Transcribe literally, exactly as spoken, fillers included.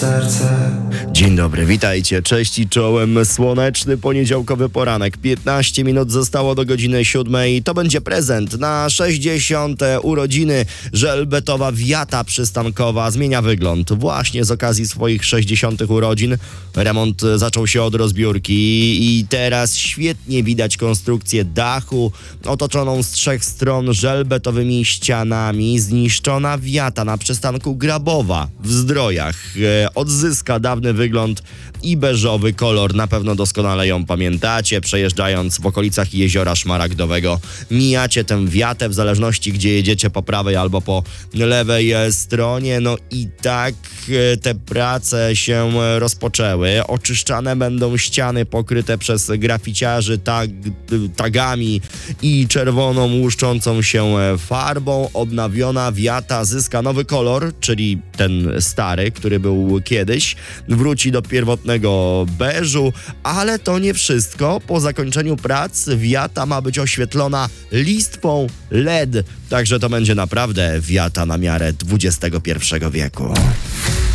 serce. Dzień dobry, witajcie, cześć i czołem. Słoneczny poniedziałkowy poranek, piętnaście minut zostało do godziny siódmej. To będzie prezent na sześćdziesiąte urodziny. Żelbetowa wiata przystankowa zmienia wygląd właśnie z okazji swoich sześćdziesiątych urodzin. Remont zaczął się od rozbiórki i teraz świetnie widać konstrukcję dachu otoczoną z trzech stron żelbetowymi ścianami. Zniszczona wiata na przystanku Grabowa w Zdrojach e, odzyska dawny wygląd i beżowy kolor. Na pewno doskonale ją pamiętacie, przejeżdżając w okolicach Jeziora Szmaragdowego. Mijacie tę wiatę w zależności gdzie jedziecie, po prawej albo po lewej stronie. No i tak e, te prace się rozpoczęły. Oczyszczane będą ściany pokryte przez graficiarzy tag, tagami i czerwoną łuszczącą się farbą. Odnawiona wiata zyska nowy kolor, czyli ten stary, który był kiedyś. Wróci do pierwotnego beżu, ale to nie wszystko. Po zakończeniu prac wiata ma być oświetlona listwą L E D. Także to będzie naprawdę wiata na miarę dwudziestego pierwszego wieku.